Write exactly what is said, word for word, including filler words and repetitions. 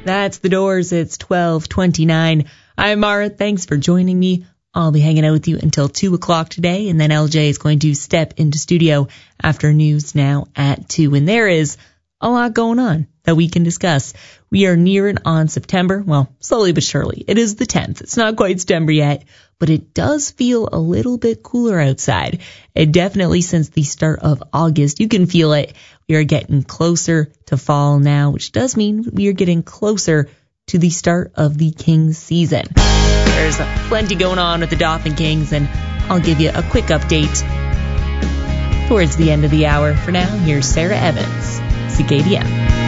That's The Doors. It's twelve twenty-nine. I'm Mara. Thanks for joining me. I'll be hanging out with you until two o'clock today, and then L J is going to step into studio after news now at two. And there is a lot going on that we can discuss. We are nearing on September. Well, slowly but surely. It is the tenth. It's not quite September yet, but it does feel a little bit cooler outside. It definitely since the start of August. You can feel it. We are getting closer to fall now, which does mean we are getting closer to the start of the Kings season. There's plenty going on with the Dauphin Kings, and I'll give you a quick update towards the end of the hour. For now, here's Sarah Evans, C K D M.